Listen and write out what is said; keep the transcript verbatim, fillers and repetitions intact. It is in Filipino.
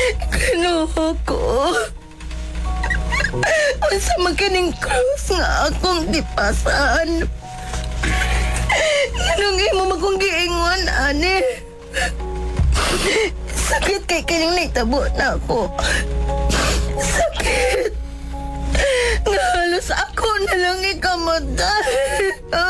Kinuha ko. Unsa man kining cross nga akong dipasan. Anong imo magkong giingon, ani? Sakit kay kanyang naitabo na ako. Sakit. Nga halos ako na lang ikamatay.